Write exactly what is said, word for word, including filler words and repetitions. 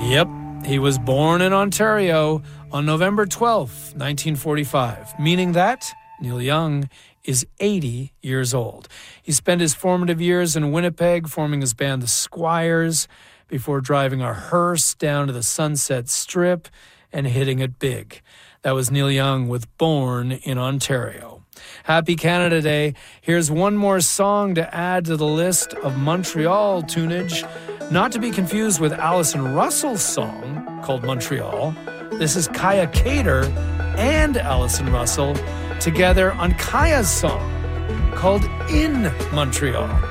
Yep, he was born in Ontario on November twelfth, nineteen forty-five, meaning that Neil Young is eighty years old. He spent his formative years in Winnipeg forming his band The Squires before driving a hearse down to the Sunset Strip and hitting it big. That was Neil Young with Born in Ontario. Happy Canada Day. Here's one more song to add to the list of Montreal tunage, not to be confused with Alison Russell's song called Montreal. This is Kaya Kater and Alison Russell together on Kaya's song called In Montreal.